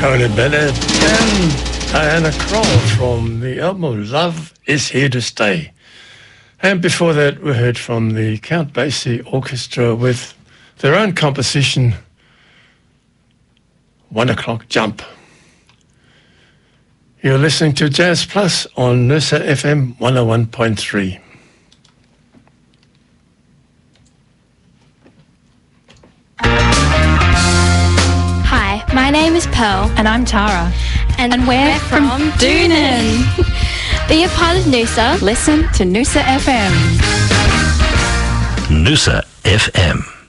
Tony Bennett and Diana Krall from the album Love Is Here to Stay. And before that, we heard from the Count Basie Orchestra with their own composition, 1 O'Clock Jump. You're listening to Jazz Plus on Noosa FM 101.3. Hi, my name is Pearl. And I'm Tara. And we're from Doonan. Be a part of Noosa. Listen to Noosa FM. Noosa FM.